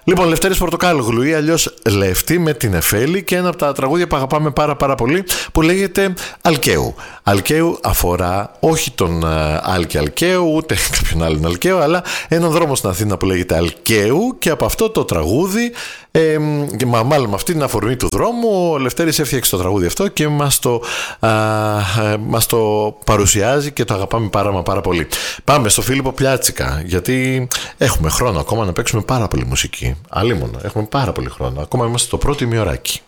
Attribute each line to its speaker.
Speaker 1: Λοιπόν, Λευτέρης Πορτοκάλογλου ή αλλιώς Λεύτη με την Εφέλη και ένα από τα τραγούδια που αγαπάμε πάρα πολύ που λέγεται Αλκαίου. Αλκαίου αφορά όχι τον Άλκη Αλκαίου ούτε κάποιον άλλον Αλκαίο, αλλά έναν δρόμο στην Αθήνα που λέγεται Αλκαίου και από αυτό το τραγούδι μάλλον με αυτή την αφορμή του δρόμου ο Λευτέρης έφτιαξε το τραγούδι αυτό και μας το παρουσιάζει και το αγαπάμε πάρα πολύ. Πάμε στο Φίλιππο Πλιάτσικα, γιατί έχουμε χρόνο ακόμα να παίξουμε πάρα πολύ μουσική. Αλίμονο, έχουμε πάρα πολύ χρόνο. Ακόμα είμαστε στο πρώτο ημιωράκι.